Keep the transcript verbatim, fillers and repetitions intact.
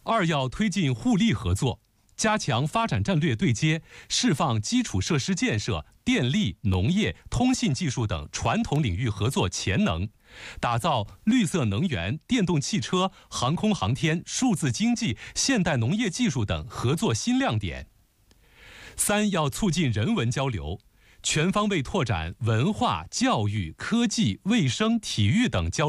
二要推进互利合作，加强发展战略对接，释放基础设施建设、电力、农业、通信技术等传统领域合作潜能，打造绿色能源、电动汽车、航空航天、数字经济、现代农业技术等合作新亮点。三要促进人文交流，全方位拓展文化、教育、科技、卫生、体育等交流